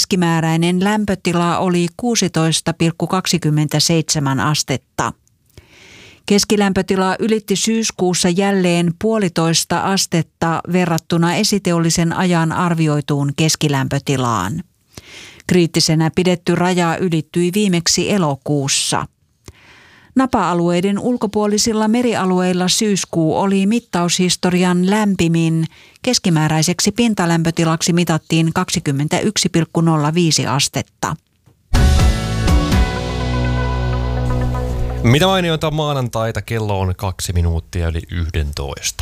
keskimääräinen lämpötila oli 16,27 astetta. Keskilämpötila ylitti syyskuussa jälleen 1,5 astetta verrattuna esiteollisen ajan arvioituun keskilämpötilaan. Kriittisenä pidetty raja ylittyi viimeksi elokuussa. Napa-alueiden ulkopuolisilla merialueilla syyskuu oli mittaushistorian lämpimin. Keskimääräiseksi pintalämpötilaksi mitattiin 21,05 astetta. Mitä mainioita maanantaita, kello on 2 minuuttia yli 11.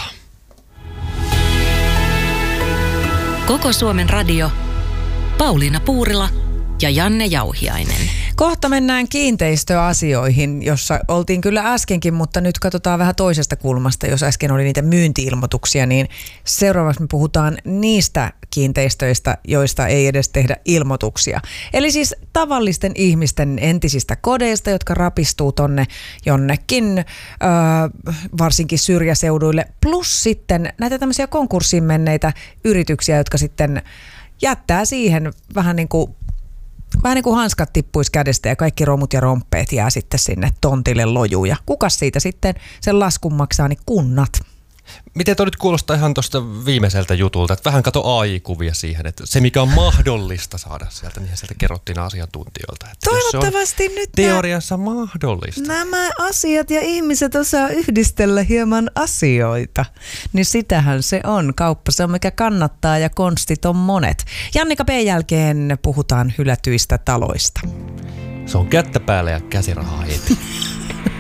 Koko Suomen radio, Pauliina Puurila ja Janne Jauhiainen. Kohta mennään kiinteistöasioihin, jossa oltiin kyllä äskenkin, mutta nyt katsotaan vähän toisesta kulmasta. Jos äsken oli niitä myynti-ilmoituksia, niin seuraavaksi me puhutaan niistä kiinteistöistä, joista ei edes tehdä ilmoituksia. Eli siis tavallisten ihmisten entisistä kodeista, jotka rapistuu tonne jonnekin, varsinkin syrjäseuduille. Plus sitten näitä tämmöisiä konkurssiin menneitä yrityksiä, jotka sitten jättää siihen vähän niin kuin hanskat tippuisi kädestä ja kaikki romut ja romppeet jää sitten sinne tontille lojuun. Ja kukas siitä sitten sen laskun maksaa, niin kunnat. Miten toi nyt kuulostaa ihan tuosta viimeiseltä jutulta, että vähän kato AI-kuvia siihen, että se mikä on mahdollista saada sieltä, niin sieltä kerrottiin asiantuntijoilta. Että toivottavasti nyt teoriassa mahdollista. Nämä asiat ja ihmiset osaa yhdistellä hieman asioita, niin sitähän se on. Kauppa se on mikä kannattaa ja konstit on monet. Jannika P. jälkeen puhutaan hylätyistä taloista. Se on kättä päällä ja käsirahaa heti.